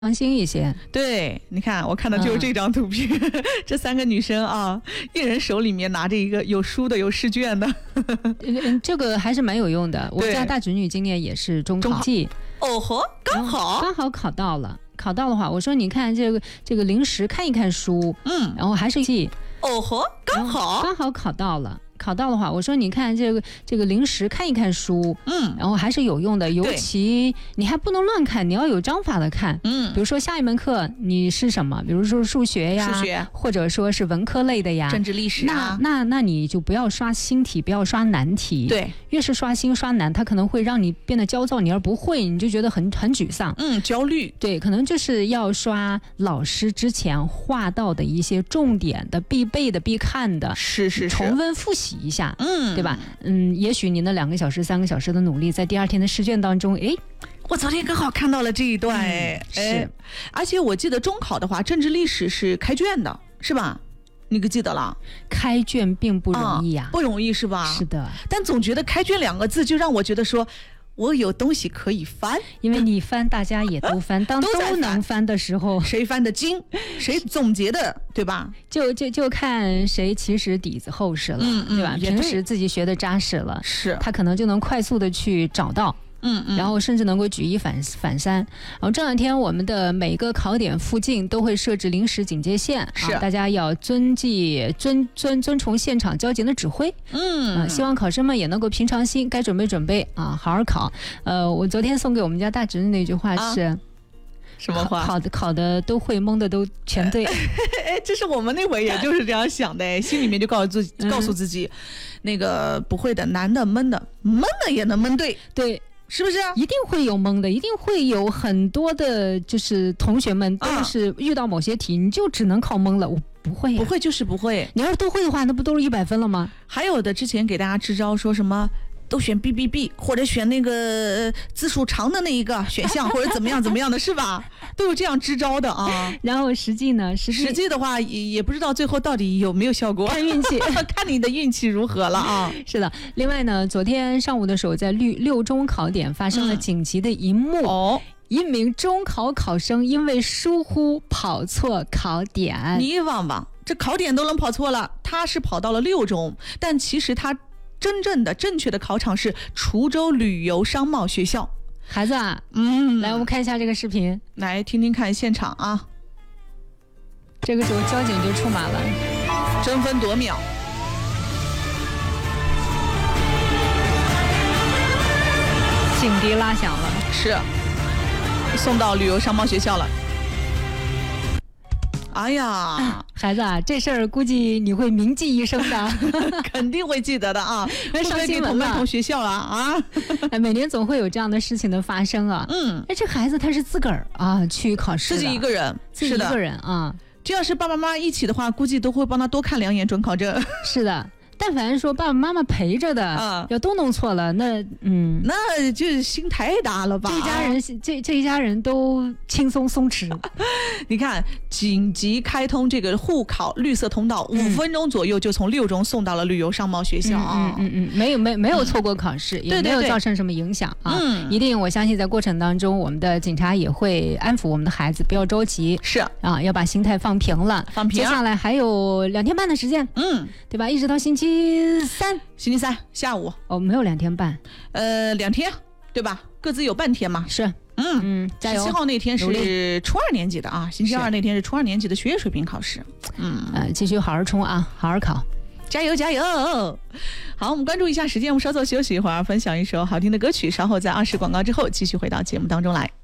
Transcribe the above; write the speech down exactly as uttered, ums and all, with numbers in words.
放心一些。 对，你看我看的就是这张图片、嗯、这三个女生啊，一人手里面拿着一个有书的有试卷的这个还是蛮有用的。我家大侄女今年也是中考季， 哦吼，刚好刚好考到了。考到的话，我说你看这个这个零食看一看书，嗯，然后还是记， 哦吼，刚好刚好考到了。考到的话，我说你看这个这个零食看一看书，嗯，然后还是有用的，尤其你还不能乱看，你要有章法的看，嗯，比如说下一门课你是什么，比如说数学呀， 数学， 或者说是文科类的呀， 政治历史啊， 那那那你就不要刷新题，不要刷难题， 对， 越是刷新刷难，它可能会让你变得焦躁，你而不会，你就觉得很很沮丧， 嗯，焦虑， 对，可能就是要刷老师之前画到的一些重点的、必备的、必看的， 是是是， 重温复习一下， 嗯。 对吧？嗯，也许你那两个小时、三个小时的努力，在第二天的试卷当中，哎， 我昨天刚好看到了这一段，哎、嗯，是，而且我记得中考的话，政治历史是开卷的，是吧？你可记得了？ 开卷并不容易呀、啊嗯，不容易是吧？ 是的， 但总觉得开卷两个字就让我觉得说，我有东西可以翻， 因为你翻，大家也都翻。当都能翻的时候， 谁翻得精，谁总结的，对吧？ 就就就看谁其实底子厚实了，嗯嗯、对吧？平时自己学的扎实了， 是他可能就能快速的去找到。嗯, 嗯，然后甚至能够举一反反三。然后这两天我们的每个考点附近都会设置临时警戒线， 是、 啊、大家要遵纪遵遵遵从现场交警的指挥。嗯、啊，希望考生们也能够平常心，该准备准备啊，好好考。呃，我昨天送给我们家大侄女那句话是。啊什么话？ 考的考的都会，蒙的都全对。 哎，这是我们那会也就是这样想的，心里面就告诉自己，告诉自己，嗯、那个不会的，难的、闷的，闷的也能闷对， 对， 是不是？ 一定会有蒙的，一定会有很多的，就是同学们都是遇到某些题，嗯、你就只能靠蒙了。我不会、啊， 不会就是不会。 你要是都会的话，那不都是一百分了吗？ 还有的之前给大家支招说什么？都选 B B B 或者选那个字数长的那一个选项，或者怎么样怎么样的，是吧？都有这样支招的啊。 然后实际呢，实际实际的话也也不知道最后到底有没有效果， 看运气， 看你的运气如何了啊。 是的。另外呢，昨天上午的时候，在六六中考点发生了紧急的一幕。嗯哦。一名中考考生因为疏忽跑错考点。 你忘忘，这考点都能跑错了，他是跑到了六中，但其实他真正的正确的考场是滁州旅游商贸学校。 孩子啊， 嗯， 来我们看一下这个视频， 来听听看现场啊。 这个时候交警就出马了， 争分夺秒， 警笛拉响了， 是送到旅游商贸学校了。哎呀、 啊，孩子啊，这事儿估计你会铭记一生的， 肯定会记得的啊！会不会给同班同学校了啊？ 哎，每年总会有这样的事情的发生啊。嗯，哎，这孩子他是自个儿啊去考试的， 自己一个人， 自己一个人啊。 这要是爸爸妈妈一起的话，估计都会帮他多看两眼准考证。 是的。但凡说爸爸妈妈陪着的，啊、要都弄错了，那嗯， 那就心太大了吧？ 这一家人，这这一家人都轻松松弛。 你看，紧急开通这个沪考绿色通道，五、嗯、分钟左右就从六中送到了旅游商贸学校啊！ 嗯嗯嗯，没有没没有错过考试，嗯、也没有造成什么影响啊！嗯，一定，我相信在过程当中，我们的警察也会安抚我们的孩子，不要着急， 是啊，要把心态放平了， 放平。 接下来还有两天半的时间，嗯，对吧？一直到星期。星期三， 星期三下午哦，没有两天半， 呃，两天，对吧？各自有半天嘛。 是， 嗯嗯，加油。十七号那天是初二年级的啊，星期二那天是初二年级的学业水平考试。嗯， 呃，继续好好冲啊，好好考， 加油加油！好，我们关注一下时间，我们稍作休息一会儿，分享一首好听的歌曲，稍后在二十广告之后继续回到节目当中来。